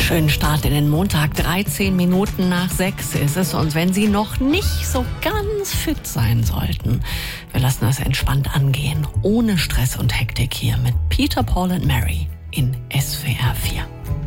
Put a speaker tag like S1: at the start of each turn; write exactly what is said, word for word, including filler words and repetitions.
S1: Schönen Start in den Montag. dreizehn Minuten nach sechs ist es. Und wenn Sie noch nicht so ganz fit sein sollten, wir lassen das entspannt angehen. Ohne Stress und Hektik hier mit Peter, Paul und Mary in S W R vier.